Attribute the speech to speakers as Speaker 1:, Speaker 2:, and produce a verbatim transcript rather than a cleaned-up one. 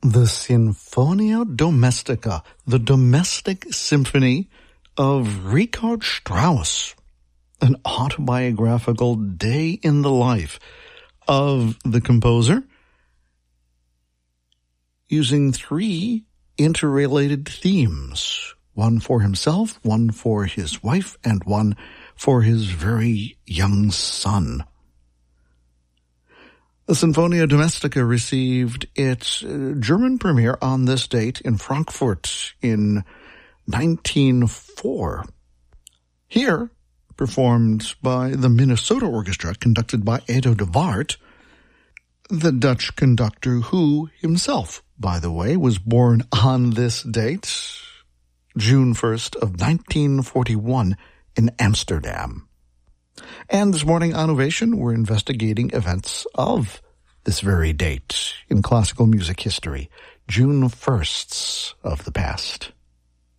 Speaker 1: the Sinfonia Domestica, the domestic symphony of Richard Strauss, an autobiographical day in the life of the composer, using three interrelated themes, one for himself, one for his wife, and one for his very young son. The Sinfonia Domestica received its German premiere on this date in Frankfurt in nineteen oh four. Here, performed by the Minnesota Orchestra, conducted by Edo de Waard, the Dutch conductor who himself, by the way, was born on this date, June first of nineteen forty-one, in Amsterdam. And this morning on Ovation, we're investigating events of this very date in classical music history, June first of the past.